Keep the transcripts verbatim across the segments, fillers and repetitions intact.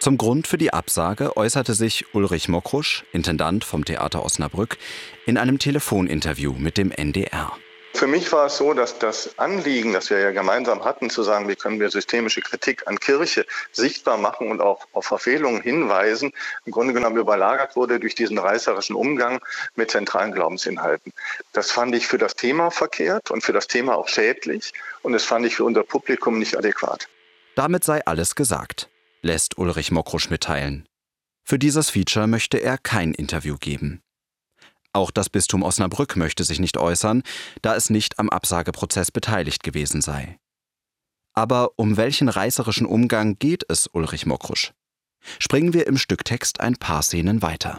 Zum Grund für die Absage äußerte sich Ulrich Mokrusch, Intendant vom Theater Osnabrück, in einem Telefoninterview mit dem N D R. Für mich war es so, dass das Anliegen, das wir ja gemeinsam hatten, zu sagen, wie können wir systemische Kritik an Kirche sichtbar machen und auch auf Verfehlungen hinweisen, im Grunde genommen überlagert wurde durch diesen reißerischen Umgang mit zentralen Glaubensinhalten. Das fand ich für das Thema verkehrt und für das Thema auch schädlich und das fand ich für unser Publikum nicht adäquat. Damit sei alles gesagt, lässt Ulrich Mokrusch mitteilen. Für dieses Feature möchte er kein Interview geben. Auch das Bistum Osnabrück möchte sich nicht äußern, da es nicht am Absageprozess beteiligt gewesen sei. Aber um welchen reißerischen Umgang geht es Ulrich Mokrusch? Springen wir im Stücktext ein paar Szenen weiter.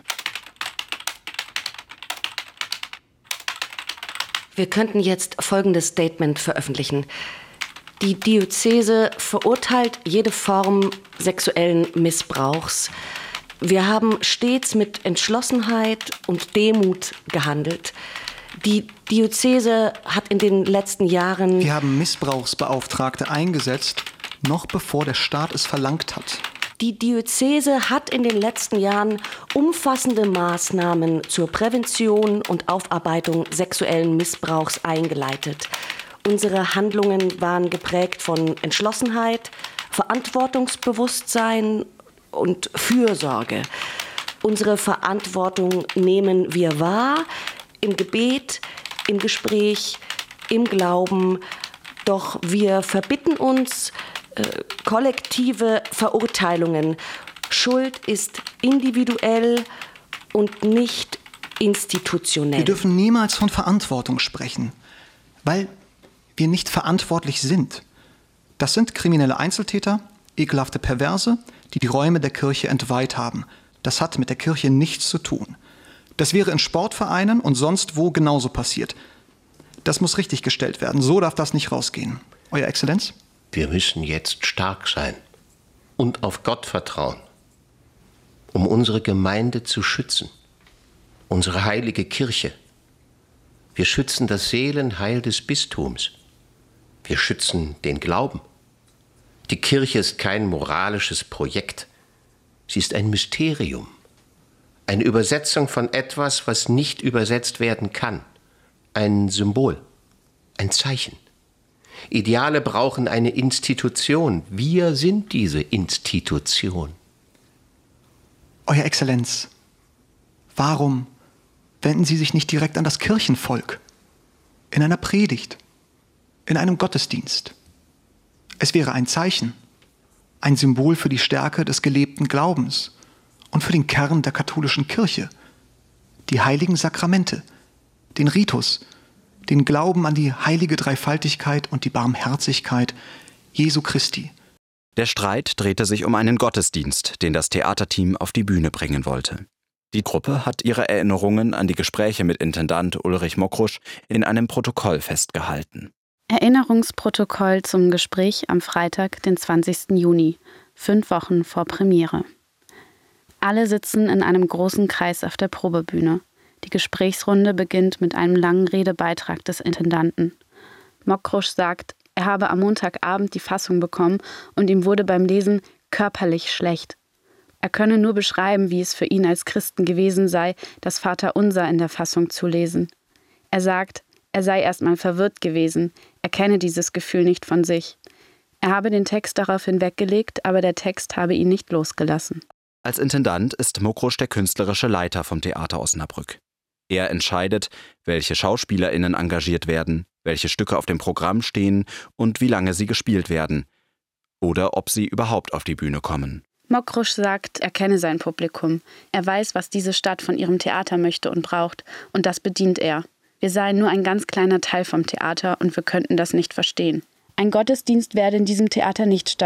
Wir könnten jetzt folgendes Statement veröffentlichen. Die Diözese verurteilt jede Form sexuellen Missbrauchs. Wir haben stets mit Entschlossenheit und Demut gehandelt. Die Diözese hat in den letzten Jahren... Wir haben Missbrauchsbeauftragte eingesetzt, noch bevor der Staat es verlangt hat. Die Diözese hat in den letzten Jahren umfassende Maßnahmen zur Prävention und Aufarbeitung sexuellen Missbrauchs eingeleitet. Unsere Handlungen waren geprägt von Entschlossenheit, Verantwortungsbewusstsein und Fürsorge. Unsere Verantwortung nehmen wir wahr, im Gebet, im Gespräch, im Glauben. Doch wir verbitten uns äh, kollektive Verurteilungen. Schuld ist individuell und nicht institutionell. Wir dürfen niemals von Verantwortung sprechen, weil wir nicht verantwortlich sind. Das sind kriminelle Einzeltäter, ekelhafte Perverse, die die Räume der Kirche entweiht haben. Das hat mit der Kirche nichts zu tun. Das wäre in Sportvereinen und sonst wo genauso passiert. Das muss richtig gestellt werden. So darf das nicht rausgehen. Euer Exzellenz? Wir müssen jetzt stark sein und auf Gott vertrauen, um unsere Gemeinde zu schützen, unsere heilige Kirche. Wir schützen das Seelenheil des Bistums. Wir schützen den Glauben. Die Kirche ist kein moralisches Projekt. Sie ist ein Mysterium. Eine Übersetzung von etwas, was nicht übersetzt werden kann. Ein Symbol, ein Zeichen. Ideale brauchen eine Institution. Wir sind diese Institution. Euer Exzellenz, warum wenden Sie sich nicht direkt an das Kirchenvolk? In einer Predigt, in einem Gottesdienst. Es wäre ein Zeichen, ein Symbol für die Stärke des gelebten Glaubens und für den Kern der katholischen Kirche, die heiligen Sakramente, den Ritus, den Glauben an die heilige Dreifaltigkeit und die Barmherzigkeit Jesu Christi. Der Streit drehte sich um einen Gottesdienst, den das Theaterteam auf die Bühne bringen wollte. Die Gruppe hat ihre Erinnerungen an die Gespräche mit Intendant Ulrich Mokrusch in einem Protokoll festgehalten. Erinnerungsprotokoll zum Gespräch am Freitag, den zwanzigsten Juni, fünf Wochen vor Premiere. Alle sitzen in einem großen Kreis auf der Probebühne. Die Gesprächsrunde beginnt mit einem langen Redebeitrag des Intendanten. Mokrusch sagt, er habe am Montagabend die Fassung bekommen und ihm wurde beim Lesen körperlich schlecht. Er könne nur beschreiben, wie es für ihn als Christen gewesen sei, das Vaterunser in der Fassung zu lesen. Er sagt, er sei erstmal verwirrt gewesen, er kenne dieses Gefühl nicht von sich. Er habe den Text daraufhin weggelegt, aber der Text habe ihn nicht losgelassen. Als Intendant ist Mokrusch der künstlerische Leiter vom Theater Osnabrück. Er entscheidet, welche SchauspielerInnen engagiert werden, welche Stücke auf dem Programm stehen und wie lange sie gespielt werden. Oder ob sie überhaupt auf die Bühne kommen. Mokrusch sagt, er kenne sein Publikum. Er weiß, was diese Stadt von ihrem Theater möchte und braucht. Und das bedient er. Wir seien nur ein ganz kleiner Teil vom Theater und wir könnten das nicht verstehen. Ein Gottesdienst werde in diesem Theater nicht stattfinden.